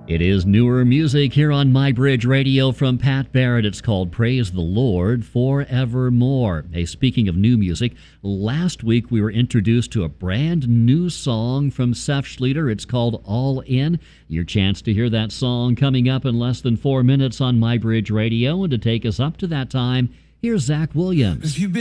It is newer music here on My Bridge Radio from Pat Barrett. It's called Praise the Lord Forevermore. Hey, speaking of new music, last week we were introduced to a brand new song from Seth Schlueter. It's called All In. Your chance to hear that song coming up in less than 4 minutes on My Bridge Radio. And to take us up to that time, here's Zach Williams.